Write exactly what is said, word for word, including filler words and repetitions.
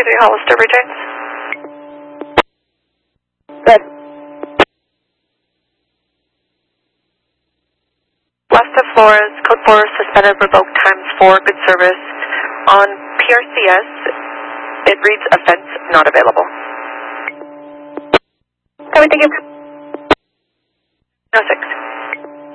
three Hollister returns. Good. West of Flores, code four, suspended, revoked, times four, good service. On P R C S, it reads offense not available. Can we thank you? No six.